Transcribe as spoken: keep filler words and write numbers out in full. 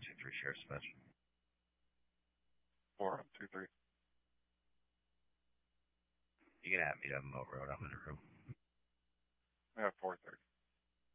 two three, share dispatch. four two three. You can have me up Moat Road. I'm in a room. We have four thirty.